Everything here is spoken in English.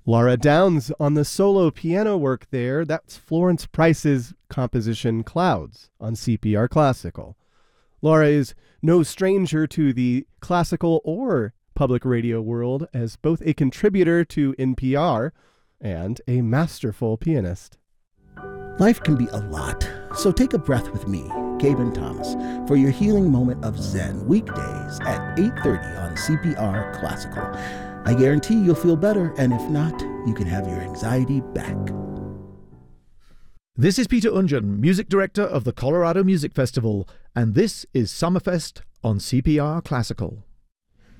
Laura Downs on the solo piano work there. That's Florence Price's composition Clouds on CPR Classical. Laura is no stranger to the classical or public radio world as both a contributor to NPR and a masterful pianist. Life can be a lot, so take a breath with me, Gaben Thomas, for your healing moment of Zen weekdays at 8:30 on CPR Classical. I guarantee you'll feel better, and if not, you can have your anxiety back. This is Peter Unjan, music director of the Colorado Music Festival, and this is Summerfest on CPR Classical.